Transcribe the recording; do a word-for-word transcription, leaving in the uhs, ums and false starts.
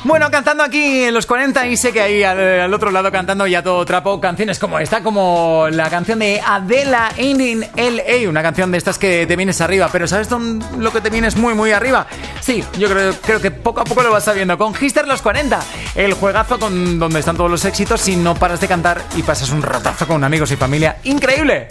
Bueno, cantando aquí en los cuarenta y sé que ahí al, al otro lado cantando ya todo trapo, canciones como esta, como la canción de Adela in L A, una canción de estas que te vienes arriba, pero ¿sabes dónde, lo que te vienes muy muy arriba? Sí, yo creo, creo que poco a poco lo vas sabiendo, con Hister los cuarenta, el juegazo con donde están todos los éxitos y no paras de cantar y pasas un ratazo con amigos y familia increíble.